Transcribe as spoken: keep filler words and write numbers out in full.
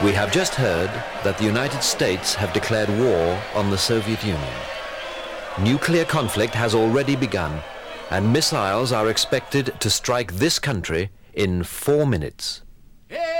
We have just heard that the United States have declared war on the Soviet Union. Nuclear conflict has already begun, and missiles are expected to strike this country in four minutes.